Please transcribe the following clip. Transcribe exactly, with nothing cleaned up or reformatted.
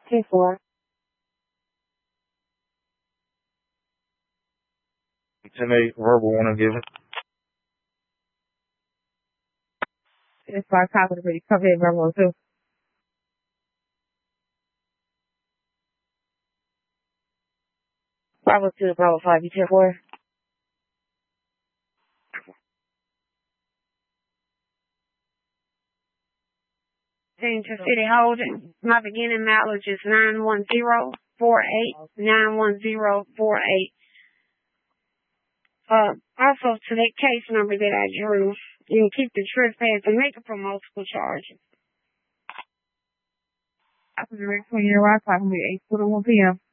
ten four. ten eight, verbal one given. ten five, copy the pretty. Copy it, verbal two. Bravo two, Bravo five, you ten four. Danger City Holding. My beginning mileage is nine one zero four eight. nine one zero four eight. Uh, also to that case number that I drew, you can keep the trespass and make it for multiple charges. I was ready for your right, I can be eight to one p m